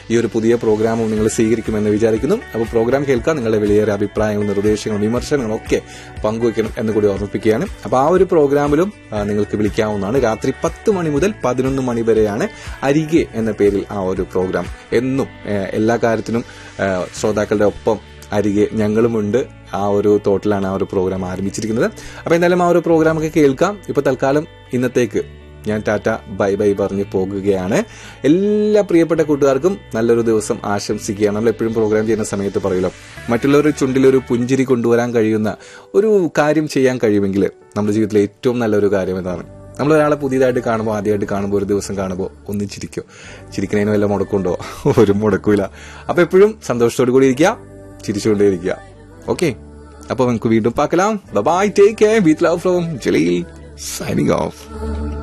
ഈ ഒരു പുതിയ പ്രോഗ്രാമും നിങ്ങൾ സ്വീകരിക്കുമെന്ന് വിചാരിക്കുന്നു. അപ്പോൾ പ്രോഗ്രാം കേൾക്കാൻ നിങ്ങളുടെ വിലയേറെ അഭിപ്രായങ്ങളും നിർദ്ദേശങ്ങളും വിമർശനങ്ങളും ഒക്കെ പങ്കുവയ്ക്കണം എന്ന് കൂടി ഓർമ്മിപ്പിക്കുകയാണ്. അപ്പോൾ ആ ഒരു പ്രോഗ്രാമിലും നിങ്ങൾക്ക് വിളിക്കാവുന്നതാണ്. രാത്രി 10 മണി മുതൽ 11 മണി വരെയാണ് അരികെ എന്ന പേരിൽ ആ ഒരു പ്രോഗ്രാം. എന്നും എല്ലാ കാര്യത്തിനും ശ്രോതാക്കളുടെ ഒപ്പം അരികെ ഞങ്ങളുമുണ്ട്. ആ ഒരു തോട്ടിലാണ് ആ ഒരു പ്രോഗ്രാം ആരംഭിച്ചിരിക്കുന്നത്. അപ്പൊ എന്തായാലും ആ ഒരു പ്രോഗ്രാമൊക്കെ കേൾക്കാം. ഇപ്പൊ തൽക്കാലം ഇന്നത്തേക്ക് ഞാൻ ടാറ്റ ബൈ ബൈ പറഞ്ഞ് പോകുകയാണ്. എല്ലാ പ്രിയപ്പെട്ട കൂട്ടുകാർക്കും നല്ലൊരു ദിവസം ആശംസിക്കുകയാണ്. നമ്മൾ എപ്പോഴും പ്രോഗ്രാം ചെയ്യുന്ന സമയത്ത് പറയുമല്ലോ, മറ്റുള്ളവരുടെ ചുണ്ടിലൊരു പുഞ്ചിരി കൊണ്ടുവരാൻ കഴിയുന്ന ഒരു കാര്യം ചെയ്യാൻ കഴിയുമെങ്കിൽ നമ്മുടെ ജീവിതത്തിലെ ഏറ്റവും നല്ലൊരു കാര്യം ഇതാണ്. നമ്മൾ ഒരാളെ പുതിയതായിട്ട് കാണുമ്പോൾ, ആദ്യമായിട്ട് കാണുമ്പോൾ, ഒരു ദിവസം കാണുമ്പോൾ ഒന്ന് ചിരിക്കോ. ചിരിക്കുന്നതിന് വല്ല മുടക്കുണ്ടോ? ഒരു മുടക്കൂല. അപ്പൊ എപ്പോഴും സന്തോഷത്തോടു കൂടി ഇരിക്കുക, ചിരിച്ചുകൊണ്ടേയിരിക്കുക. ഓക്കെ, അപ്പൊ നമുക്ക് വീണ്ടും പാക്കലാം. By, take care, with love from Jaleel, signing off.